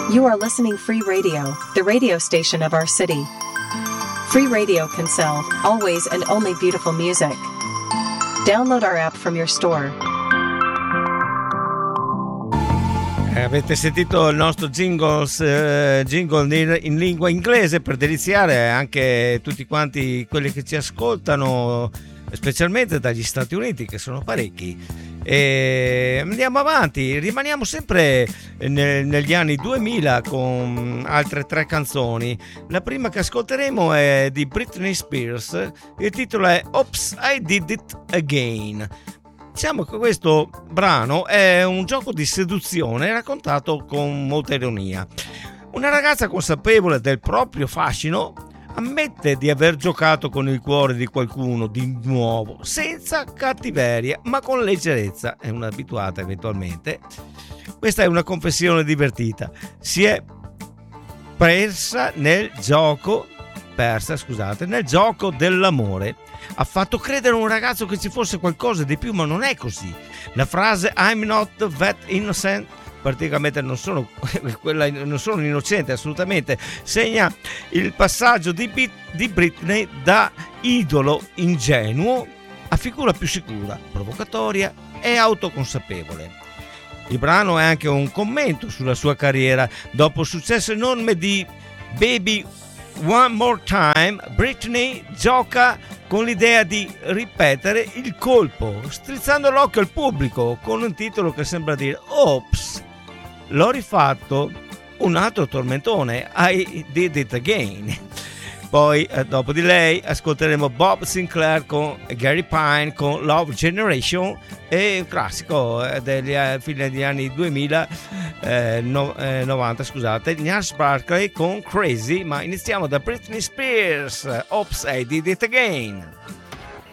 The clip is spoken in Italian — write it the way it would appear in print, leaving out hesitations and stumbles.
You are listening Free Radio, the radio station of our city. Free Radio can sell, always and only beautiful music. Download our app from your store. Avete sentito il nostro jingle in lingua inglese per deliziare anche tutti quanti quelli che ci ascoltano, specialmente dagli Stati Uniti, che sono parecchi. E andiamo avanti, rimaniamo sempre negli anni 2000 con altre 3 canzoni. La prima che ascolteremo è di Britney Spears, il titolo è Oops, I Did It Again. Diciamo che questo brano è un gioco di seduzione raccontato con molta ironia. Una ragazza consapevole del proprio fascino ammette di aver giocato con il cuore di qualcuno di nuovo, senza cattiveria, ma con leggerezza. È un'abituata eventualmente. Questa è una confessione divertita. Si è persa nel gioco dell'amore. Ha fatto credere a un ragazzo che ci fosse qualcosa di più, ma non è così. La frase I'm not that innocent, praticamente non sono innocente assolutamente, segna il passaggio di Britney da idolo ingenuo a figura più sicura, provocatoria e autoconsapevole. Il brano è anche un commento sulla sua carriera. Dopo il successo enorme di Baby One More Time, Britney gioca con l'idea di ripetere il colpo, strizzando l'occhio al pubblico con un titolo che sembra dire Ops, l'ho rifatto, un altro tormentone, I Did It Again. Poi dopo di lei ascolteremo Bob Sinclair con Gary Pine con Love Generation, e un classico degli fine degli anni 90, scusate, Gnarls Barkley con Crazy. Ma iniziamo da Britney Spears, Oops, I Did It Again.